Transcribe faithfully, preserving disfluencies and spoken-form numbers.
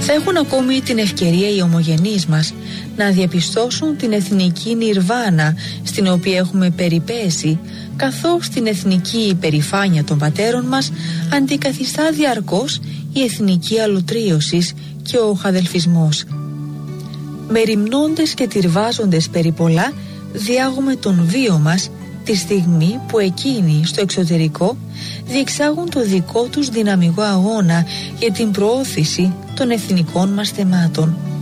Θα έχουν ακόμη την ευκαιρία οι ομογενείς μας να διαπιστώσουν την εθνική νιρβάνα στην οποία έχουμε περιπέσει, καθώς την εθνική υπερηφάνεια των πατέρων μας αντικαθιστά διαρκώς η εθνική αλωτρίωση και ο οχαδελφισμός. Μεριμνώντες και τυρβάζοντες περί πολλά, διάγουμε τον βίο μας τη στιγμή που εκείνοι στο εξωτερικό διεξάγουν το δικό τους δυναμικό αγώνα για την προώθηση των εθνικών μας θεμάτων.